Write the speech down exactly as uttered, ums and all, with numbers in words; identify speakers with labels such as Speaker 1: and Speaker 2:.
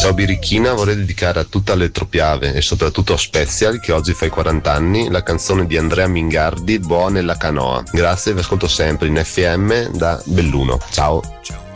Speaker 1: Ciao Birichina, vorrei dedicare a tutta l'Elettropiave e soprattutto a Special, che oggi fa i quaranta anni, la canzone di Andrea Mingardi, Boa nella canoa. Grazie, vi ascolto sempre in F M da Belluno. Ciao.